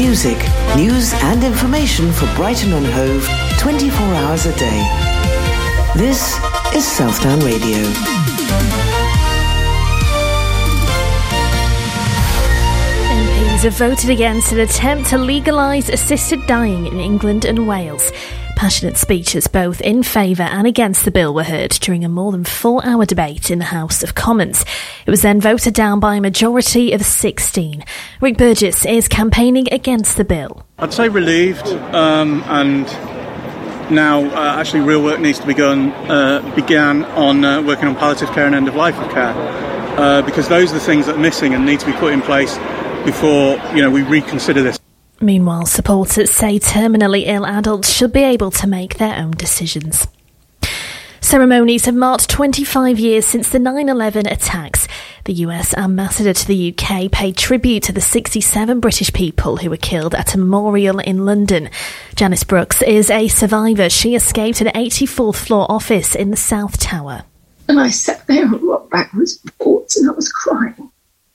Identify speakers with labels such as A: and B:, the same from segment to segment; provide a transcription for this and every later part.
A: music, news and information for Brighton and Hove 24 hours a day. This is Southdown Radio.
B: MPs have voted against an attempt to legalise assisted dying in England and Wales. Passionate speeches both in favour and against the bill were heard during a more than 4-hour debate in the House of Commons. It was then voted down by a majority of 16. Rick Burgess is campaigning against the bill.
C: I'd say relieved, and now actually real work needs to be began on working on palliative care and end-of-life of care, because those are the things that are missing and need to be put in place before we reconsider this.
B: Meanwhile, supporters say terminally ill adults should be able to make their own decisions. Ceremonies have marked 25 years since the 9/11 attacks. The US ambassador to the UK paid tribute to the 67 British people who were killed at a memorial in London. Janice Brooks is a survivor. She escaped an 84th floor office in the South Tower.
D: And I sat there and rocked backwards and forwards and I was crying.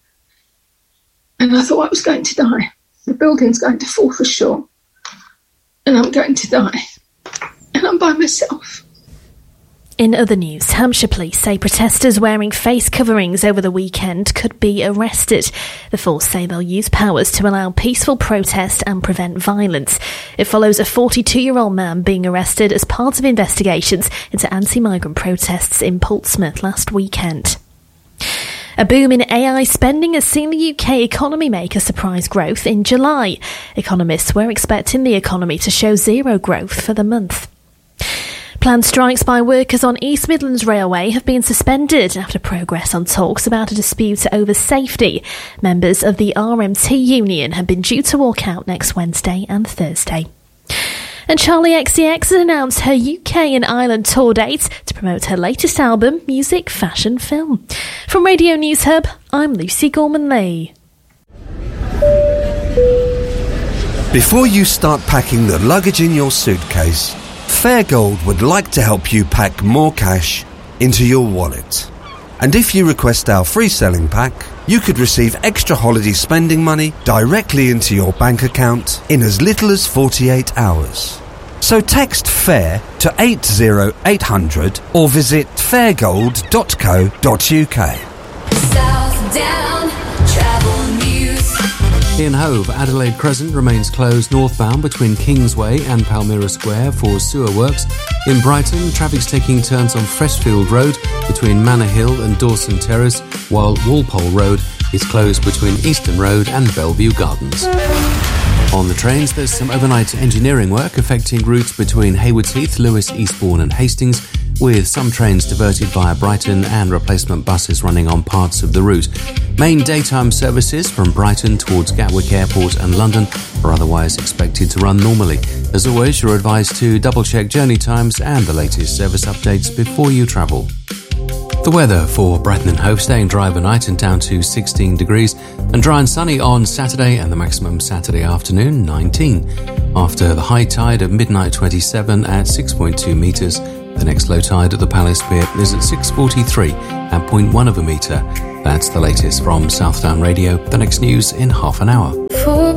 D: And I thought I was going to die. The building's going to fall for sure. And I'm going to die. And I'm by myself.
B: In other news, Hampshire police say protesters wearing face coverings over the weekend could be arrested. The force say they'll use powers to allow peaceful protest and prevent violence. It follows a 42-year-old man being arrested as part of investigations into anti-migrant protests in Portsmouth last weekend. A boom in AI spending has seen the UK economy make a surprise growth in July. Economists were expecting the economy to show zero growth for the month. Planned strikes by workers on East Midlands Railway have been suspended after progress on talks about a dispute over safety. Members of the RMT union have been due to walk out next Wednesday and Thursday. And Charli XCX has announced her UK and Ireland tour dates to promote her latest album, Music, Fashion, Film. From Radio News Hub, I'm Lucy Gorman-Lee.
E: Before you start packing the luggage in your suitcase, Fairgold would like to help you pack more cash into your wallet. And if you request our free selling pack, you could receive extra holiday spending money directly into your bank account in as little as 48 hours. So text FAIR to 80800 or visit fairgold.co.uk.
F: Southdown Travel News.
G: In Hove, Adelaide Crescent remains closed northbound between Kingsway and Palmyra Square for sewer works. In Brighton, traffic's taking turns on Freshfield Road between Manor Hill and Dawson Terrace, while Walpole Road is closed between Easton Road and Bellevue Gardens. On the trains, there's some overnight engineering work affecting routes between Haywards Heath, Lewis, Eastbourne and Hastings, with some trains diverted via Brighton and replacement buses running on parts of the route. Main daytime services from Brighton towards Gatwick Airport and London are otherwise expected to run normally. As always, you're advised to double-check journey times and the latest service updates before you travel. The weather for Brighton and Hove, staying dry overnight and down to 16 degrees, and dry and sunny on Saturday, and the maximum Saturday afternoon 19. After the high tide at midnight 27 at 6.2 metres, the next low tide at the Palace Pier is at 6:43 at 0.1 of a metre. That's the latest from Southdown Radio. The next news in half an hour.